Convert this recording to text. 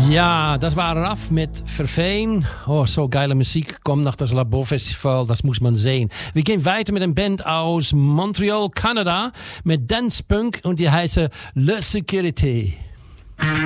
Ja, das war Raff mit Verfeen. Oh, so geile Musik kommt nach das Labor Festival, das muss man sehen. Wir gehen weiter mit einer Band aus Montreal, Kanada, mit Dance Punk und die heißt Le Sécurité.